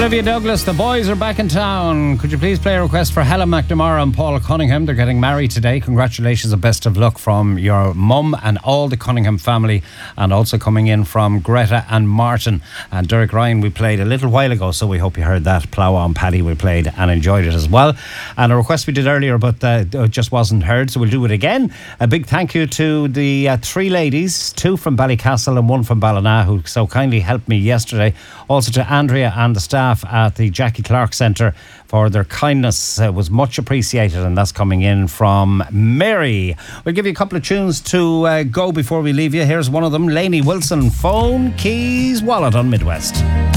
Olivia Douglas, the boys are back in town. Could you please play a request for Helen McNamara and Paul Cunningham? They're getting married today. Congratulations and best of luck from your mum and all the Cunningham family, and also coming in from Greta and Martin. And Derek Ryan we played a little while ago, so we hope you heard that. Plough On Paddy we played and enjoyed it as well. And a request we did earlier but it just wasn't heard, so we'll do it again. A big thank you to the three ladies, two from Ballycastle and one from Ballina, who so kindly helped me yesterday. Also to Andrea and the staff at the Jackie Clark Centre for their kindness. Was much appreciated, and that's coming in from Mary. We'll give you a couple of tunes to go before we leave you. Here's one of them, Lainey Wilson, Phone, Keys, Wallet on Midwest.